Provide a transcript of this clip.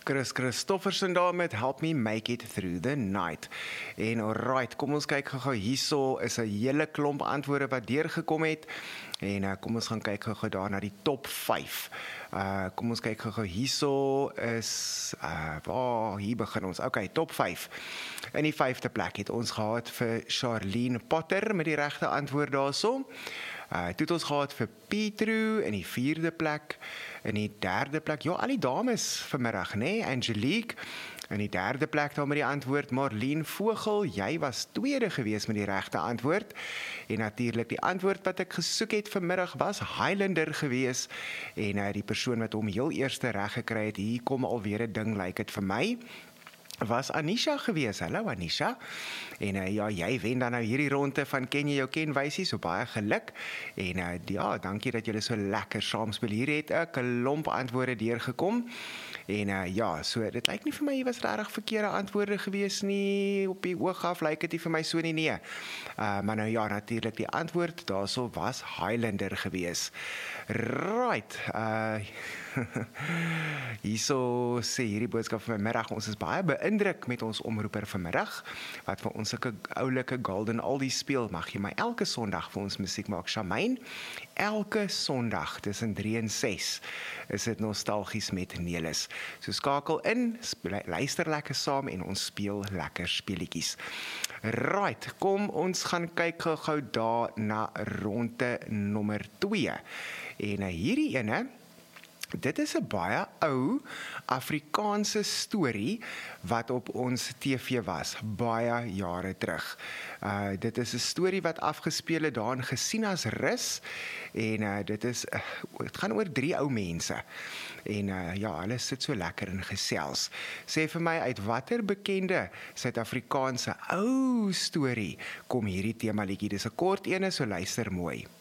Chris Christofferson daar met Help Me Make It Through the Night. En alright, kom ons kyk gou hierso is 'n hele klomp antwoorde wat deurgekom het. En kom ons gaan kyk gou daar na die top 5. Kom ons kyk gou hierso is hier begin ons. Okay, top 5. In die 5de plek het ons gehad vir Charlene Potter met die regte antwoord daarso. Toe het ons gehad vir Pietru in die 4de plek. In die 3de plek, ja, al die dames vanmiddag, né? Angelique. In die 3de plek daar met die antwoord Marlene Vogel. Jy was tweede gewees met die regte antwoord. En natuurlik die antwoord wat ek gesoek het vanmiddag was Highlander gewees. En die persoon wat hom heel eerste reg gekry het, hier kom alweer 'n ding lyk dit vir my. Was Anisha gewees. Hallo Anisha. En ja, jy wen dan nou hierdie ronde van Ken jy jou kenwysie, so baie geluk. En ja, dankie dat julle so lekker saam speel. Hier het 'n klomp antwoorde deurgekom. En ja, so dit lyk nie vir my jy was regtig verkeerde antwoorde gewees nie. Op die oog af lyk dit nie vir my so nie, nee. Maar nou ja, natuurlik die antwoord daarso was Highlander gewees. Right. Hierso sê hierdie boodskap vanmiddag, ons is baie beïndruk met ons omroeper vanmiddag, wat vir ons sulke oulike golden oldies speel. Mag jy my elke Sondag vir ons musiek maak, Shamaine? Elke Sondag tussen 3 en 6 is dit nostalgies met Nelis. So skakel in, luister lekker saam en ons speel lekker speletjies. Right, kom ons gaan kyk gou daar na ronde nommer 2. En hierdie ene, dit is 'n baie ou Afrikaanse storie wat op ons TV was, baie jare terug. Dit is 'n storie wat afgespeel het daar in Gesinas Rus en dit gaan oor 3 ou mense. En ja, hulle sit so lekker in gesels. Sê vir my uit watter bekende Suid-Afrikaanse ou storie kom hierdie tema liedjie. Dis 'n kort ene, so luister mooi.